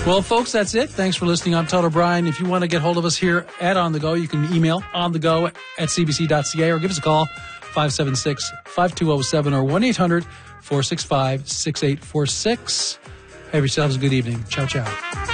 Well, folks, that's it. Thanks for listening. I'm Todd O'Brien. If you want to get hold of us here at On The Go, you can email onthego@cbc.ca or give us a call, 576-5207 or 1-800-465-6846. Have yourselves a good evening. Ciao, ciao.